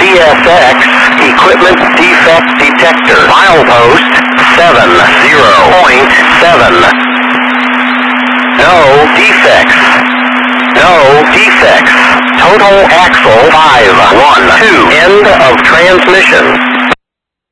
CSX, equipment defect detector. Milepost 70.7. No defects. No defects. Total axle 512. End of transmission.